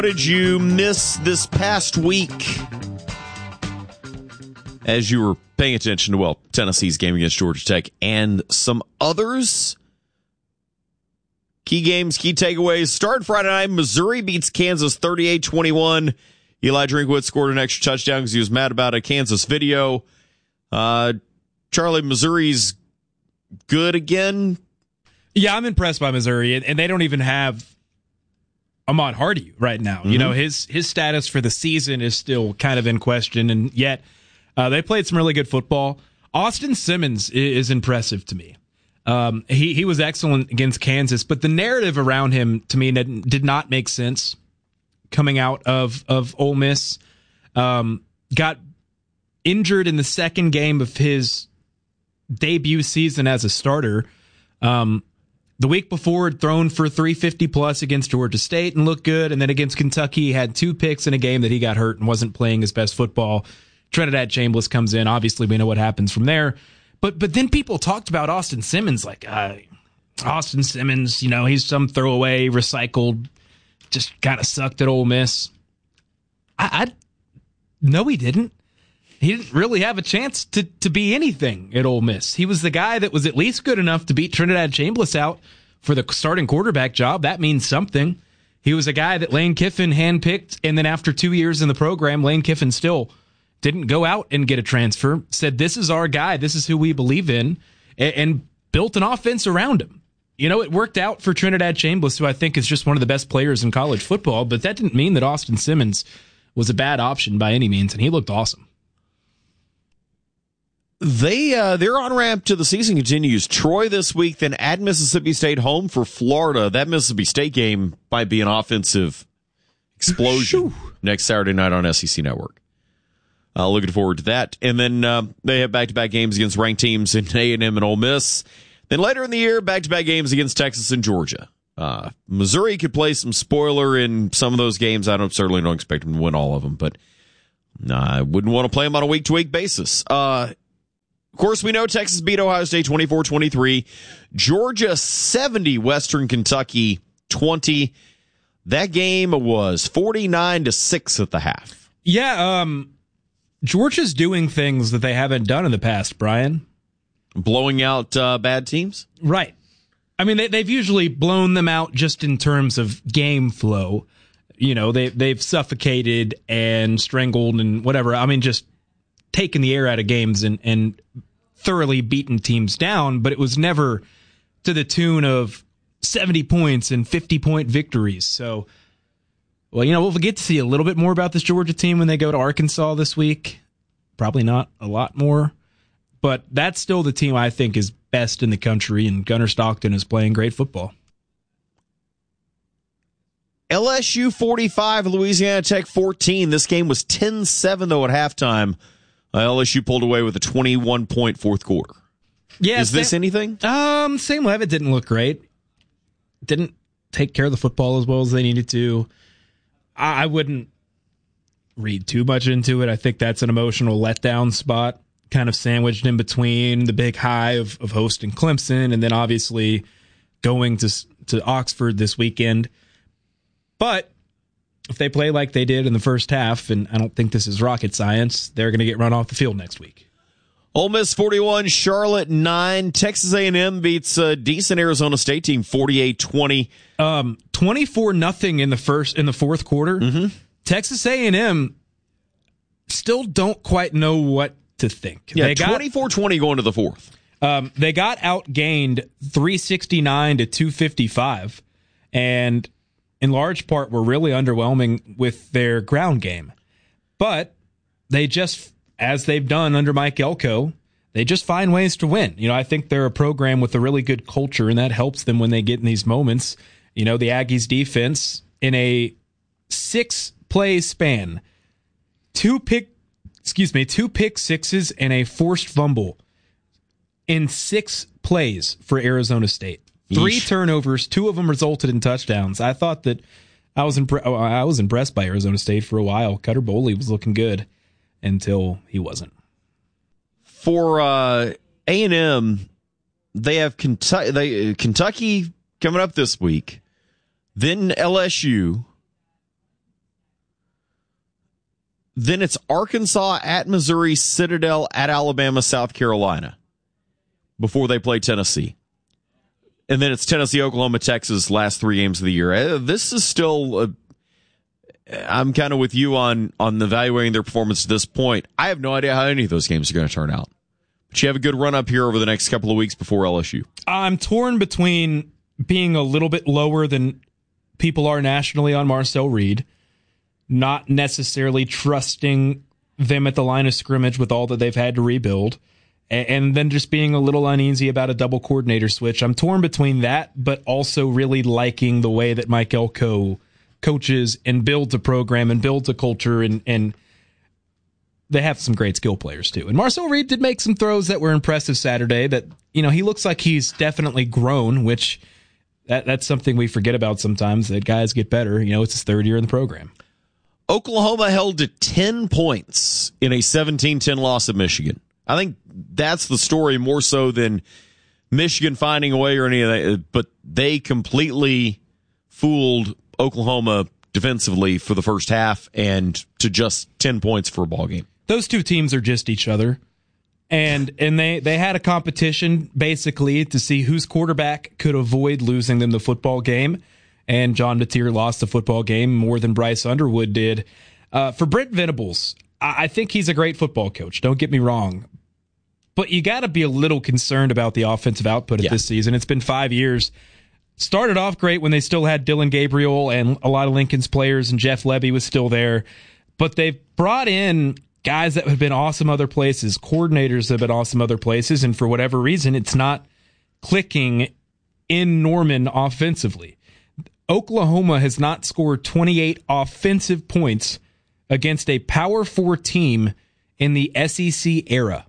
What did you miss this past week as you were paying attention to, Tennessee's game against Georgia Tech and some others? Key games, key takeaways. Started Friday night. Missouri beats Kansas 38-21. Eli Drinkwitz scored an extra touchdown because he was mad about a Kansas video. Charlie, Missouri's good again. Yeah, I'm impressed by Missouri, and they don't even have Ahmad Hardy right now. Mm-hmm. You know, his status for the season is still kind of in question, and yet they played some really good football. Austin Simmons is impressive to me. He was excellent against Kansas, but the narrative around him to me did not make sense coming out of Ole Miss. Got injured in the second game of his debut season as a starter. The week before, had thrown for 350 plus against Georgia State and looked good. And then against Kentucky, he had 2 picks in a game that he got hurt and wasn't playing his best football. Trinidad Chambliss comes in. Obviously, we know what happens from there. But then people talked about Austin Simmons like, Austin Simmons, you know, he's some throwaway, recycled, just kind of sucked at Ole Miss. No, he didn't. He didn't really have a chance to be anything at Ole Miss. He was the guy that was at least good enough to beat Trinidad Chambliss out for the starting quarterback job. That means something. He was a guy that Lane Kiffin handpicked, and then after 2 years in the program, Lane Kiffin still didn't go out and get a transfer, said, this is our guy, this is who we believe in, and built an offense around him. You know, it worked out for Trinidad Chambliss, who I think is just one of the best players in college football, but that didn't mean that Austin Simmons was a bad option by any means, and he looked awesome. Their on-ramp to the season continues. Troy this week, then at Mississippi State, home for Florida. That Mississippi State game might be an offensive explosion next Saturday night on SEC Network. Looking forward to that. And then they have back-to-back games against ranked teams in A&M and Ole Miss. Then later in the year, back-to-back games against Texas and Georgia. Missouri could play some spoiler in some of those games. I certainly don't expect them to win all of them, but I wouldn't want to play them on a week-to-week basis. Of course, we know Texas beat Ohio State 24-23. Georgia 70, Western Kentucky 20. That game was 49-6 at the half. Yeah, Georgia's doing things that they haven't done in the past, Brian. Blowing out bad teams? Right. I mean, they've usually blown them out just in terms of game flow. You know, they've suffocated and strangled and whatever. I mean, just taken the air out of games and thoroughly beaten teams down, but it was never to the tune of 70 points and 50-point victories. So, well, you know, we'll get to see a little bit more about this Georgia team when they go to Arkansas this week. Probably not a lot more, but that's still the team I think is best in the country, and Gunnar Stockton is playing great football. LSU 45, Louisiana Tech 14. This game was 10-7, though, at halftime. LSU pulled away with a 21-point fourth quarter. Yeah, is this anything? Sam Leavitt didn't look great. Didn't take care of the football as well as they needed to. I wouldn't read too much into it. I think that's an emotional letdown spot, kind of sandwiched in between the big high of hosting Clemson and then obviously going to Oxford this weekend. But if they play like they did in the first half, and I don't think this is rocket science, they're going to get run off the field next week. Ole Miss 41, Charlotte 9. Texas A&M beats a decent Arizona State team 48-20. 24-0 in the fourth quarter. Mm-hmm. Texas A&M still don't quite know what to think. Yeah, 24-20 going to the fourth. They got outgained 369-255, and in large part were really underwhelming with their ground game. But they just, as they've done under Mike Elko, they just find ways to win. You know, I think they're a program with a really good culture, and that helps them when they get in these moments. You know, the Aggies defense in a 6-play span, two pick sixes and a forced fumble in 6 plays for Arizona State. 3 turnovers, 2 of them resulted in touchdowns. I thought that I was impressed by Arizona State for a while. Cutter Boley was looking good until he wasn't. For A&M, they have Kentucky coming up this week, then LSU, Then it's Arkansas at Missouri, Citadel at Alabama, South Carolina before they play Tennessee. And then it's Tennessee, Oklahoma, Texas, last 3 games of the year. This is still, I'm kind of with you on evaluating their performance at this point. I have no idea how any of those games are going to turn out. But you have a good run up here over the next couple of weeks before LSU. I'm torn between being a little bit lower than people are nationally on Marcel Reed, not necessarily trusting them at the line of scrimmage with all that they've had to rebuild, and then just being a little uneasy about a double coordinator switch. I'm torn between that, but also really liking the way that Mike Elko coaches and builds a program and builds a culture, and they have some great skill players too. And Marcel Reed did make some throws that were impressive Saturday that, he looks like he's definitely grown, which that's something we forget about sometimes, that guys get better. It's his 3rd year in the program. Oklahoma held to 10 points in a 17-10 loss at Michigan. I think that's the story more so than Michigan finding a way or any of that, but they completely fooled Oklahoma defensively for the first half and to just 10 points for a ball game. Those two teams are just each other. And they had a competition basically to see whose quarterback could avoid losing them the football game. And John Mateer lost the football game more than Bryce Underwood did. For Brent Venables, I think he's a great football coach. Don't get me wrong. But you got to be a little concerned about the offensive output of this season. It's been 5 years. Started off great when they still had Dylan Gabriel and a lot of Lincoln's players, and Jeff Levy was still there. But they've brought in guys that have been awesome other places, coordinators that have been awesome other places, and for whatever reason, it's not clicking in Norman offensively. Oklahoma has not scored 28 offensive points against a Power 4 team in the SEC era.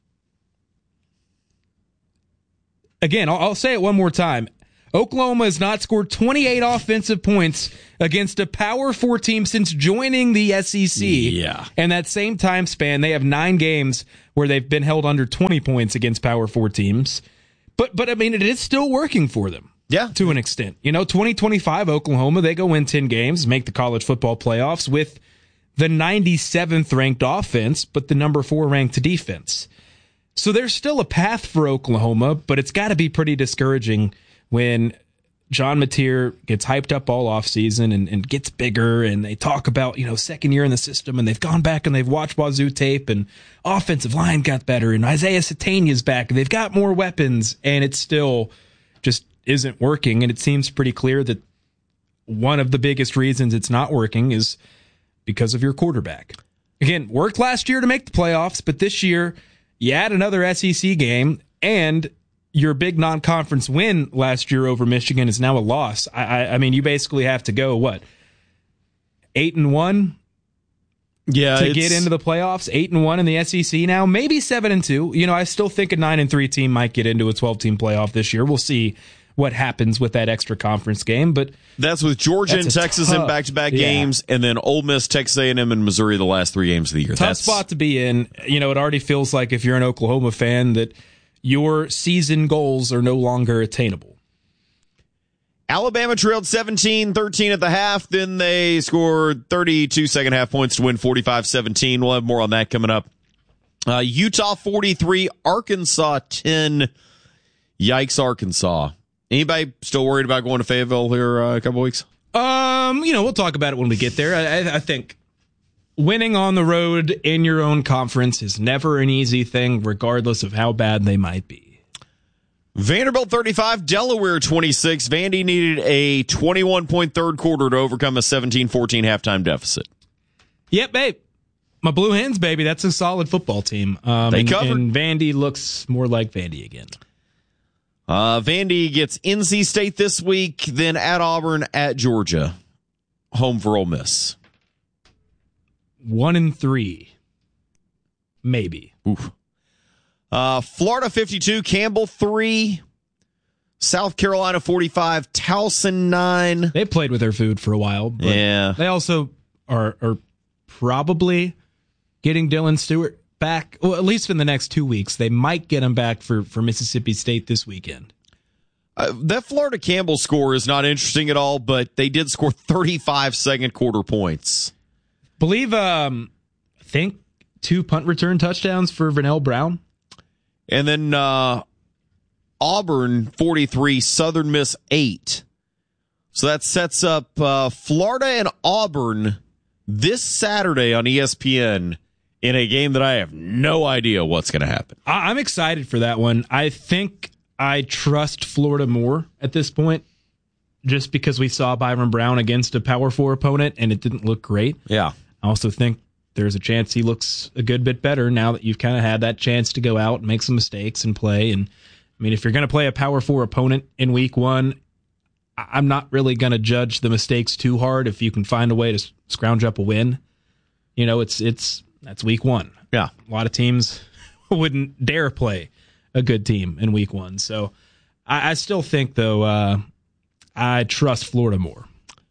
Again, I'll say it one more time. Oklahoma has not scored 28 offensive points against a Power 4 team since joining the SEC. Yeah. And that same time span, they have 9 games where they've been held under 20 points against Power 4 teams. But I mean, it is still working for them. Yeah. To an extent. 2025 Oklahoma, they go win 10 games, make the college football playoffs with the 97th ranked offense, but the number 4 ranked defense. So there's still a path for Oklahoma, but it's got to be pretty discouraging when John Mateer gets hyped up all offseason and gets bigger, and they talk about, second year in the system, and they've gone back and they've watched Wazoo tape, and offensive line got better, and Isaiah Satania's back, and they've got more weapons, and it still just isn't working. And it seems pretty clear that one of the biggest reasons it's not working is because of your quarterback. Again, worked last year to make the playoffs, but this year you add another SEC game, and your big non-conference win last year over Michigan is now a loss. I mean, you basically have to go, 8-1? Yeah, to get into the playoffs. 8-1 in the SEC now, maybe 7-2. I still think a 9-3 team might get into a 12-team playoff this year. We'll see what happens with that extra conference game, but that's with Georgia and Texas in back-to-back games, and then Ole Miss, Texas A&M, and Missouri the last 3 games of the year. Tough spot to be in. It already feels like, if you're an Oklahoma fan, that your season goals are no longer attainable. Alabama trailed 17-13 at the half. Then they scored 32 second half points to win 45-17. We'll have more on that coming up. Utah 43, Arkansas 10. Yikes, Arkansas. Anybody still worried about going to Fayetteville here a couple weeks? We'll talk about it when we get there. I think winning on the road in your own conference is never an easy thing, regardless of how bad they might be. Vanderbilt 35, Delaware 26. Vandy needed a 21-point third quarter to overcome a 17-14 halftime deficit. Yep, babe. My Blue Hens, baby. That's a solid football team. They covered. And Vandy looks more like Vandy again. Vandy gets NC State this week, then at Auburn, at Georgia. Home for Ole Miss. 1-3. Maybe. Oof. Florida 52, Campbell 3, South Carolina 45, Towson 9. They played with their food for a while. But yeah. They also are probably getting Dylan Stewart back, well, at least in the next 2 weeks. They might get him back for Mississippi State this weekend. That Florida Campbell score is not interesting at all, but they did score 35 second quarter points. Believe think 2 punt return touchdowns for Vernell Brown. And then Auburn 43, Southern Miss 8. So that sets up Florida and Auburn this Saturday on ESPN in a game that I have no idea what's going to happen. I'm excited for that one. I think I trust Florida more at this point just because we saw Byron Brown against a Power 4 opponent and it didn't look great. Yeah. I also think there's a chance he looks a good bit better now that you've kind of had that chance to go out and make some mistakes and play. And I mean, if you're going to play a Power 4 opponent in week 1, I'm not really going to judge the mistakes too hard if you can find a way to scrounge up a win. You know, that's week 1. Yeah. A lot of teams wouldn't dare play a good team in week 1. So I still think, though, I trust Florida more.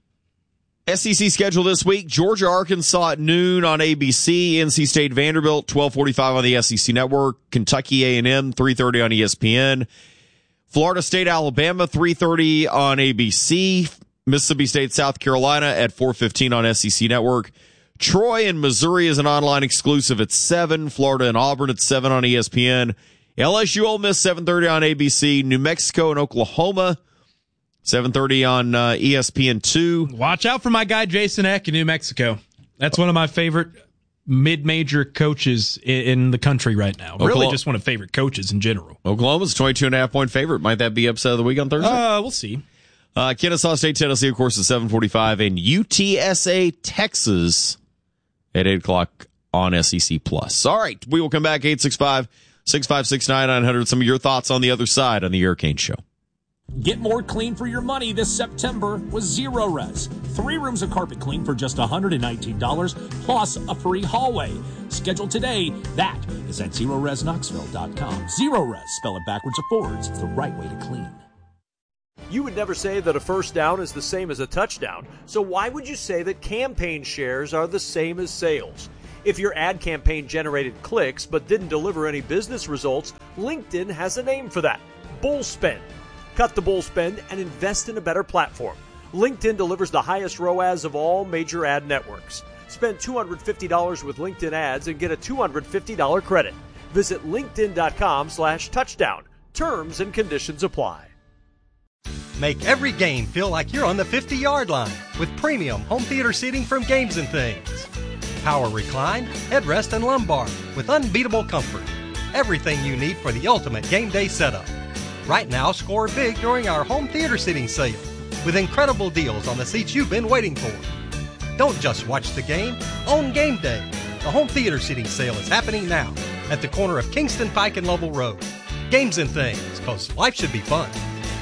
SEC schedule this week: Georgia, Arkansas at noon on ABC, NC State, Vanderbilt, 12:45 on the SEC Network, Kentucky A&M, 3:30 on ESPN, Florida State, Alabama, 3:30 on ABC, Mississippi State, South Carolina at 4:15 on SEC Network, Troy and Missouri is an online exclusive at 7, Florida and Auburn at 7 on ESPN, LSU, Ole Miss, 7:30 on ABC, New Mexico and Oklahoma, 7:30 on ESPN2. Watch out for my guy Jason Eck in New Mexico. That's one of my favorite mid-major coaches in the country right now. Really just one of favorite coaches in general. Oklahoma's a 22.5-point favorite. Might that be upset of the week on Thursday? We'll see. Kennesaw State, Tennessee, of course, at 7:45, and UTSA, Texas at 8 o'clock on SEC+. All right, we will come back, 865-656-9900. Some of your thoughts on the other side on the Eric Cain Show. Get more clean for your money this September with Zero Res. 3 rooms of carpet clean for just $119 plus a free hallway. Schedule today. That is at ZeroResKnoxville.com. Zero Res, spell it backwards or forwards. It's the right way to clean. You would never say that a first down is the same as a touchdown. So why would you say that campaign shares are the same as sales? If your ad campaign generated clicks but didn't deliver any business results, LinkedIn has a name for that: bull spend. Cut the bull spend and invest in a better platform. LinkedIn delivers the highest ROAS of all major ad networks. Spend $250 with LinkedIn ads and get a $250 credit. Visit linkedin.com/touchdown. Terms and conditions apply. Make every game feel like you're on the 50-yard line with premium home theater seating from Games and Things. Power recline, headrest, and lumbar with unbeatable comfort. Everything you need for the ultimate game day setup. Right now, score big during our home theater seating sale with incredible deals on the seats you've been waiting for. Don't just watch the game, own game day. The home theater seating sale is happening now at the corner of Kingston Pike and Lovell Road. Games and Things, because life should be fun.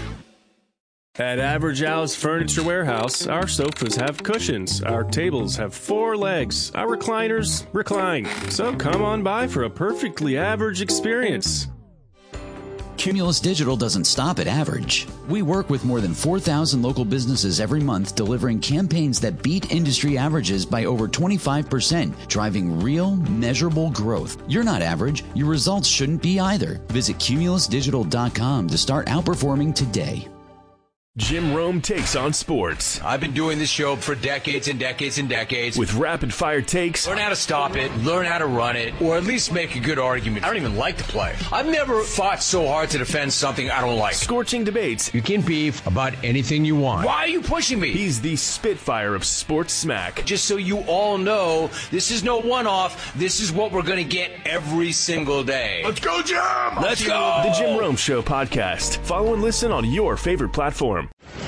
At Average Al's Furniture Warehouse, our sofas have cushions, our tables have 4 legs, our recliners recline. So come on by for a perfectly average experience. Cumulus Digital doesn't stop at average. We work with more than 4,000 local businesses every month, delivering campaigns that beat industry averages by over 25%, driving real, measurable growth. You're not average. Your results shouldn't be either. Visit cumulusdigital.com to start outperforming today. Jim Rome takes on sports. I've been doing this show for decades and decades and decades. With rapid-fire takes. Learn how to stop it, learn how to run it, or at least make a good argument. I don't even like the play. I've never fought so hard to defend something I don't like. Scorching debates. You can beef about anything you want. Why are you pushing me? He's the Spitfire of sports smack. Just so you all know, this is no one-off. This is what we're going to get every single day. Let's go, Jim! Let's go! The Jim Rome Show podcast. Follow and listen on your favorite platform.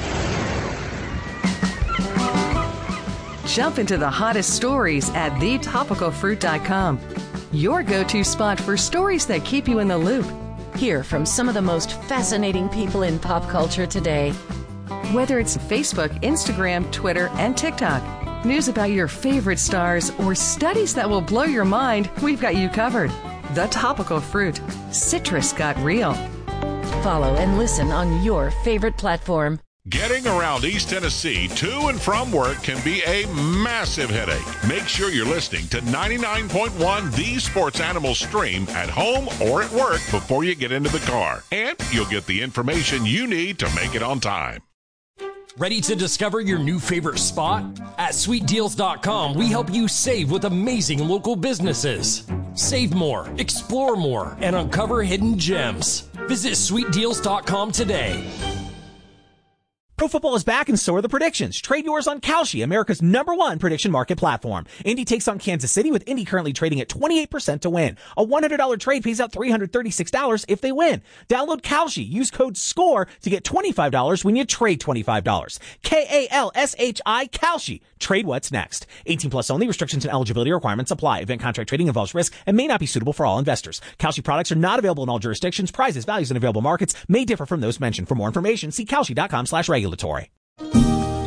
Jump into the hottest stories at thetopicalfruit.com. Your go-to spot for stories that keep you in the loop. Hear from some of the most fascinating people in pop culture today. Whether it's Facebook, Instagram, Twitter, and TikTok, news about your favorite stars, or studies that will blow your mind, we've got you covered. The Topical Fruit. Citrus got real. Follow and listen on your favorite platform. Getting around East Tennessee to and from work can be a massive headache. Make sure you're listening to 99.1 The Sports Animal Stream at home or at work before you get into the car. And you'll get the information you need to make it on time. Ready to discover your new favorite spot? At SweetDeals.com, we help you save with amazing local businesses. Save more, explore more, and uncover hidden gems. Visit SweetDeals.com today. Pro football is back and so are the predictions. Trade yours on Kalshi, America's #1 prediction market platform. Indy takes on Kansas City with Indy currently trading at 28% to win. A $100 trade pays out $336 if they win. Download Kalshi. Use code SCORE to get $25 when you trade $25. Kalshi, Kalshi. Trade what's next. 18 plus only. Restrictions and eligibility requirements apply. Event contract trading involves risk and may not be suitable for all investors. Kalshi products are not available in all jurisdictions. Prices, values, and available markets may differ from those mentioned. For more information, see Kalshi.com/regulatory.